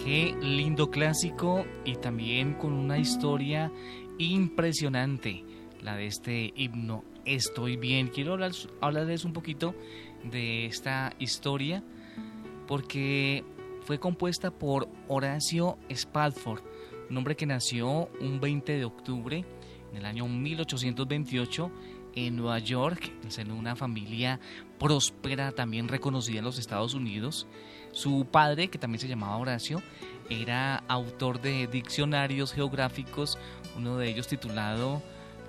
Qué lindo clásico y también con una historia impresionante, la de este himno Estoy bien. Quiero hablarles un poquito de esta historia porque fue compuesta por Horacio Spafford, un hombre que nació un 20 de octubre en el año 1828 en Nueva York, en una familia próspera, también reconocida en los Estados Unidos. Su padre, que también se llamaba Horacio, era autor de diccionarios geográficos, uno de ellos titulado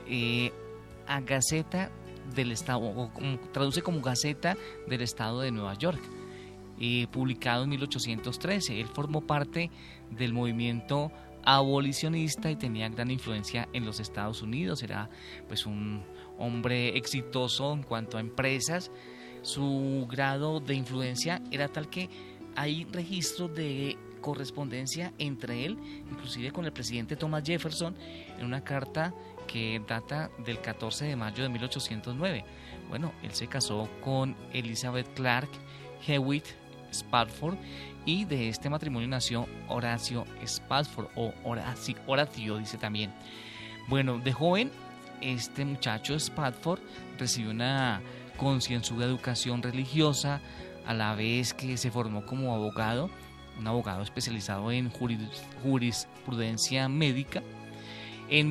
A Gaceta del Estado, o traduce como Gaceta del Estado de Nueva York, publicado en 1813. Él formó parte del movimiento abolicionista y tenía gran influencia en los Estados Unidos. Era pues un hombre exitoso en cuanto a empresas. Su grado de influencia era tal que hay registro de correspondencia entre él, inclusive con el presidente Thomas Jefferson, en una carta que data del 14 de mayo de 1809. Bueno, él se casó con Elizabeth Clark Hewitt Spafford y de este matrimonio nació Horacio Spafford, o Horacio dice también. Bueno, de joven este muchacho Spafford recibió una concienzuda educación religiosa, a la vez que se formó como abogado, un abogado especializado en jurisprudencia médica. En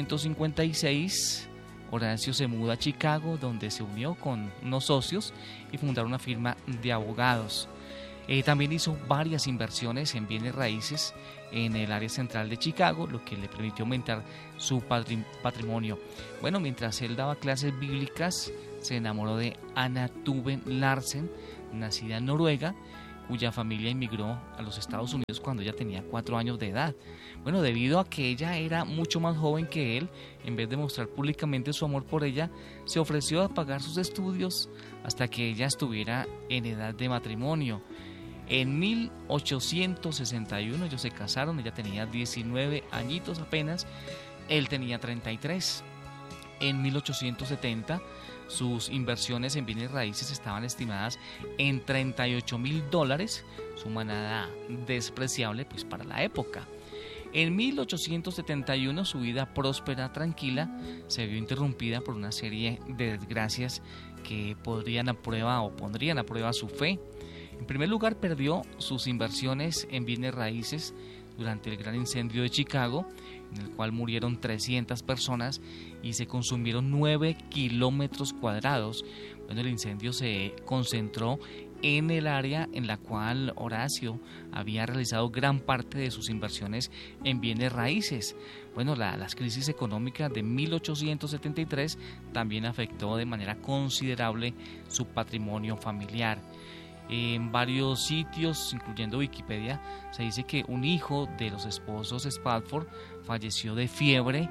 1856, Horacio se muda a Chicago, donde se unió con unos socios y fundaron una firma de abogados. También hizo varias inversiones en bienes raíces en el área central de Chicago, lo que le permitió aumentar su patrimonio. Bueno, mientras él daba clases bíblicas, se enamoró de Anna Tuven Larsen, nacida en Noruega, cuya familia emigró a los Estados Unidos cuando ella tenía 4 años de edad. Bueno, debido a que ella era mucho más joven que él, en vez de mostrar públicamente su amor por ella, se ofreció a pagar sus estudios hasta que ella estuviera en edad de matrimonio. En 1861 ellos se casaron, ella tenía 19 añitos apenas, él tenía 33. En 1870 sus inversiones en bienes raíces estaban estimadas en $38,000, suma nada despreciable pues para la época. En 1871 su vida próspera, tranquila, se vio interrumpida por una serie de desgracias que pondrían a prueba su fe. En primer lugar, perdió sus inversiones en bienes raíces durante el gran incendio de Chicago, en el cual murieron 300 personas y se consumieron 9 kilómetros cuadrados. Bueno, el incendio se concentró en el área en la cual Horacio había realizado gran parte de sus inversiones en bienes raíces. Bueno, las crisis económicas de 1873 también afectó de manera considerable su patrimonio familiar. En varios sitios, incluyendo Wikipedia, se dice que un hijo de los esposos Spafford falleció de fiebre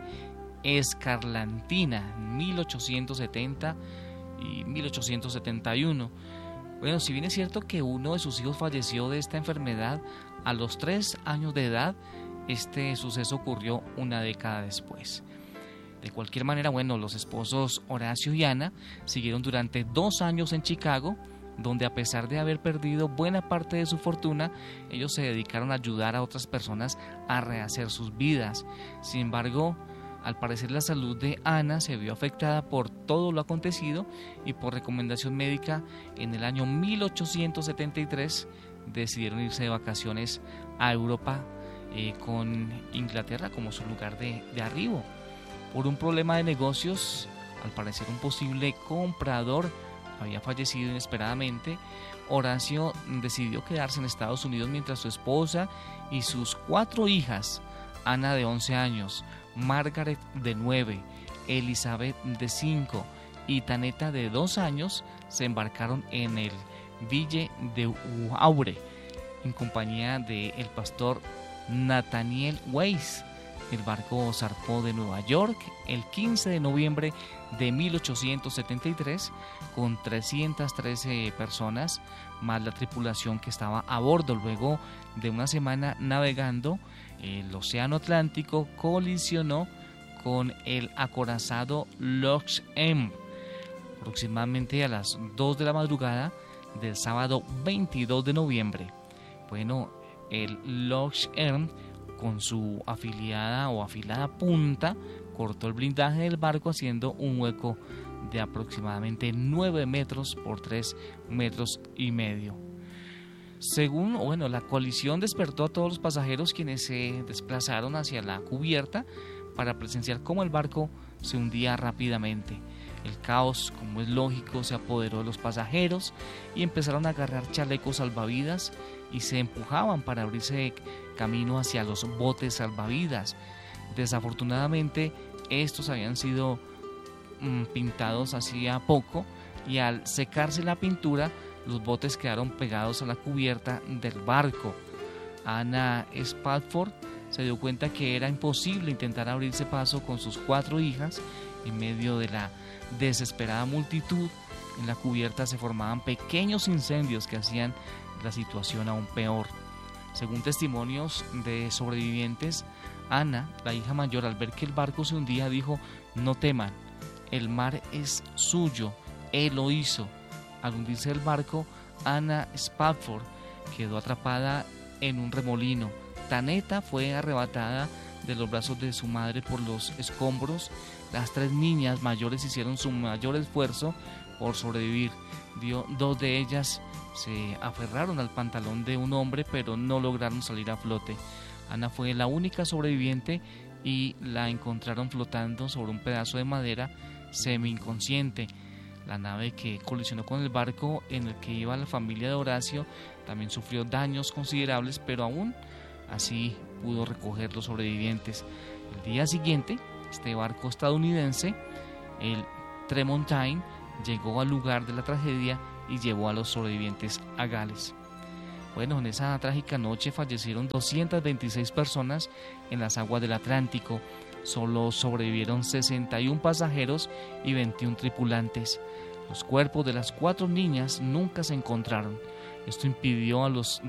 escarlatina en 1870 y 1871. Bueno, si bien es cierto que uno de sus hijos falleció de esta enfermedad a los 3 años de edad, este suceso ocurrió una década después. De cualquier manera, bueno, los esposos Horacio y Anna siguieron durante 2 años en Chicago, donde a pesar de haber perdido buena parte de su fortuna, ellos se dedicaron a ayudar a otras personas a rehacer sus vidas. Sin embargo, al parecer la salud de Ana se vio afectada por todo lo acontecido y por recomendación médica, en el año 1873 decidieron irse de vacaciones a Europa, con Inglaterra como su lugar de arribo. Por un problema de negocios, al parecer un posible comprador había fallecido inesperadamente. Horacio decidió quedarse en Estados Unidos mientras su esposa y sus 4 hijas, Ana de 11 años, Margaret de 9, Elizabeth de 5 y Taneta de 2 años, se embarcaron en el Ville de Aure en compañía del pastor Nathaniel Weiss. El barco zarpó de Nueva York el 15 de noviembre de 1873 con 313 personas más la tripulación que estaba a bordo. Luego de una semana navegando el Océano Atlántico, colisionó con el acorazado Loch Em aproximadamente a las 2 de la madrugada del sábado 22 de noviembre. Bueno, el Loch-Earn, con su afilada punta, cortó el blindaje del barco haciendo un hueco de aproximadamente 9 metros por 3 metros y medio. La colisión despertó a todos los pasajeros, quienes se desplazaron hacia la cubierta para presenciar cómo el barco se hundía rápidamente. El caos, como es lógico, se apoderó de los pasajeros y empezaron a agarrar chalecos salvavidas y se empujaban para abrirse camino hacia los botes salvavidas. Desafortunadamente, estos habían sido pintados hacía poco, y al secarse la pintura, los botes quedaron pegados a la cubierta del barco. Anna Spafford se dio cuenta que era imposible intentar abrirse paso con sus 4 hijas en medio de la desesperada multitud. En la cubierta se formaban pequeños incendios que hacían la situación aún peor. Según testimonios de sobrevivientes, Ana, la hija mayor, al ver que el barco se hundía, dijo: "No teman, el mar es suyo, él lo hizo". Al hundirse el barco, Anna Spafford quedó atrapada en un remolino. Taneta fue arrebatada de los brazos de su madre por los escombros. Las 3 niñas mayores hicieron su mayor esfuerzo por sobrevivir. 2 de ellas se aferraron al pantalón de un hombre, pero no lograron salir a flote. Ana fue la única sobreviviente y la encontraron flotando sobre un pedazo de madera semi-inconsciente. La nave que colisionó con el barco en el que iba la familia de Horacio también sufrió daños considerables, pero aún así pudo recoger los sobrevivientes. El día siguiente, este barco estadounidense, el Tremontine, llegó al lugar de la tragedia y llevó a los sobrevivientes a Gales. En esa trágica noche fallecieron 226 personas en las aguas del Atlántico. Solo sobrevivieron 61 pasajeros y 21 tripulantes. Los cuerpos de las 4 niñas nunca se encontraron. Esto impidió a los